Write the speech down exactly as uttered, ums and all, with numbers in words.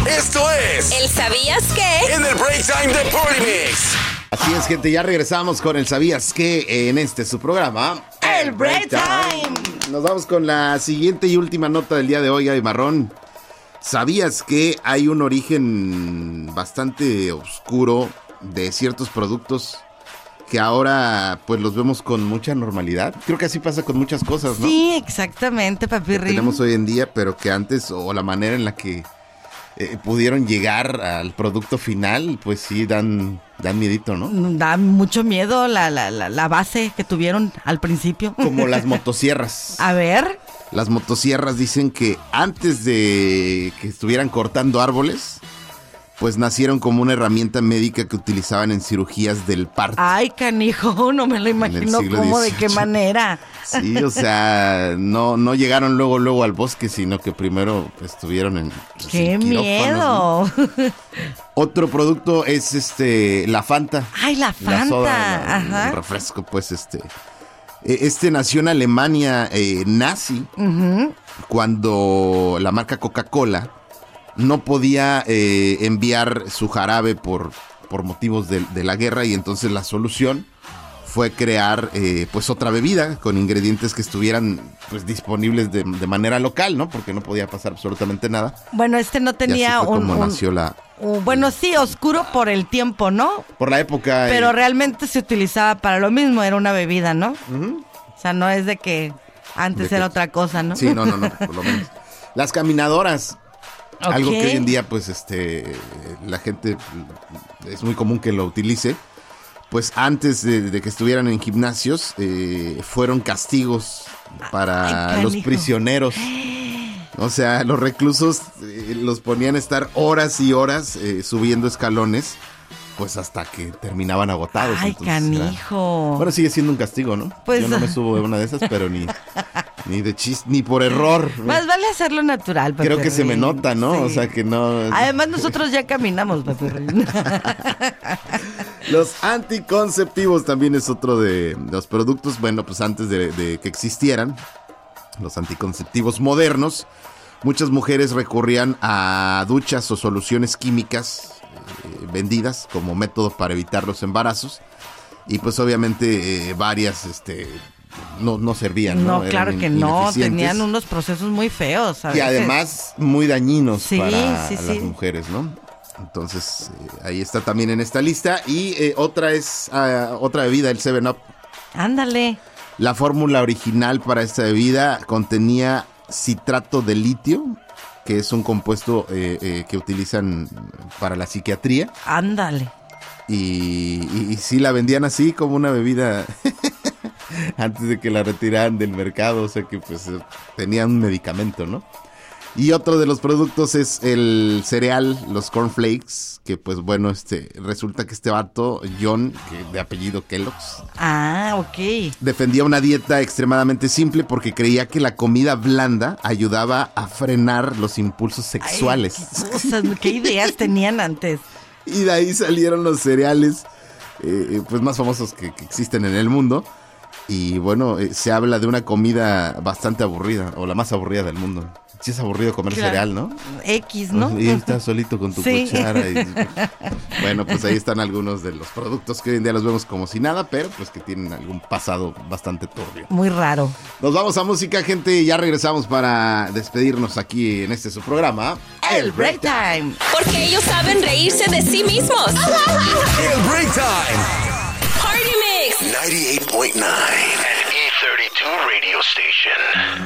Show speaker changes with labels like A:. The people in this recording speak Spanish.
A: Esto es
B: ¿El sabías qué?
A: En el Break Time de Party Mix.
C: Así es, gente, ya regresamos con el ¿Sabías qué? En este su programa,
B: El Break Time.
C: Nos vamos con la siguiente y última nota del día de hoy, Gaby Marrón. ¿Sabías que hay un origen bastante oscuro de ciertos productos que ahora pues los vemos con mucha normalidad? Creo que así pasa con muchas cosas, ¿no?
D: Sí, exactamente, papi
C: Que
D: Rin.
C: tenemos hoy en día, pero que antes, o la manera en la que eh, pudieron llegar al producto final, pues sí dan, dan miedito, ¿no?
D: Da mucho miedo la, la, la, la base que tuvieron al principio.
C: Como las motosierras.
D: A ver.
C: Las motosierras dicen que antes de que estuvieran cortando árboles, pues nacieron como una herramienta médica que utilizaban en cirugías del parto.
D: Ay, canijo, no me lo imagino cómo, de qué manera.
C: Sí, o sea, no, no llegaron luego, luego al bosque, sino que primero estuvieron en pues,
D: ¡Qué
C: en
D: miedo!
C: ¿no? Otro producto es este la Fanta.
D: ¡Ay, la Fanta!
C: La soda, la,
D: Ajá.
C: el refresco, pues este. Este nació en Alemania eh, nazi,
D: uh-huh.
C: cuando la marca Coca-Cola no podía eh, enviar su jarabe por, por motivos de, de la guerra, y entonces la solución fue crear eh, pues otra bebida con ingredientes que estuvieran pues disponibles de, de manera local, ¿no? Porque no podía pasar absolutamente nada.
D: Bueno, este no tenía
C: y así fue
D: un,
C: como
D: un,
C: nació la,
D: un... Bueno, sí, oscuro por el tiempo, ¿no?
C: Por la época.
D: Pero
C: eh,
D: realmente se utilizaba para lo mismo, era una bebida, ¿no?
C: Uh-huh.
D: O sea, no es de que antes
C: de
D: era
C: que,
D: otra cosa, ¿no?
C: Sí, no, no, no, por lo menos. Las caminadoras. Okay. Algo que hoy en día, pues, este, la gente es muy común que lo utilice. Pues antes de, de que estuvieran en gimnasios, eh, fueron castigos para Ay, los prisioneros. O sea, los reclusos eh, los ponían a estar horas y horas eh, subiendo escalones, pues hasta que terminaban agotados.
D: Ay,
C: entonces,
D: canijo.
C: Era... Bueno, sigue siendo un castigo, ¿no?
D: Pues,
C: yo no me subo de una de esas, pero ni... Ni de chiste, ni por error.
D: Más vale hacerlo natural, Pepe.
C: Creo que
D: Rin.
C: se me nota, ¿no? Sí. O sea que no...
D: Además nosotros ya caminamos, Pepe Rin.
C: Los anticonceptivos también es otro de los productos, bueno, pues antes de, de que existieran los anticonceptivos modernos, muchas mujeres recurrían a duchas o soluciones químicas eh, vendidas como método para evitar los embarazos, y pues obviamente eh, varias, este... No, no servían, ¿no?
D: No, claro
C: Eran
D: que no, tenían unos procesos muy feos.
C: Y además muy dañinos
D: sí,
C: para
D: sí,
C: las
D: sí.
C: mujeres, ¿no? Entonces, eh, ahí está también en esta lista. Y eh, otra es, uh, otra bebida, el seven up.
D: Ándale.
C: La fórmula original para esta bebida contenía citrato de litio, que es un compuesto eh, eh, que utilizan para la psiquiatría.
D: Ándale.
C: Y, y, y sí la vendían así como una bebida... antes de que la retiraran del mercado, o sea que pues tenía un medicamento, ¿no? Y otro de los productos es el cereal, los cornflakes, que pues bueno, este resulta que este vato, John, que de apellido Kellogg's,
D: ah, ok,
C: defendía una dieta extremadamente simple porque creía que la comida blanda ayudaba a frenar los impulsos sexuales.
D: Ay, qué cosas, qué ideas tenían antes.
C: Y de ahí salieron los cereales eh, pues más famosos que, que existen en el mundo. Y bueno, eh, se habla de una comida bastante aburrida, o la más aburrida del mundo. Sí es aburrido comer claro. cereal, ¿no?
D: X, ¿no?
C: Y estás solito con tu sí. cuchara. Y, bueno, pues ahí están algunos de los productos que hoy en día los vemos como si nada, pero pues que tienen algún pasado bastante turbio.
D: Muy raro.
C: Nos vamos a música, gente, y ya regresamos para despedirnos aquí en este su programa,
D: El Break Time.
B: Porque ellos saben reírse de sí mismos.
A: El Break Time.
B: Party Mix
A: ninety-eight point nine.
E: E thirty-two radio station.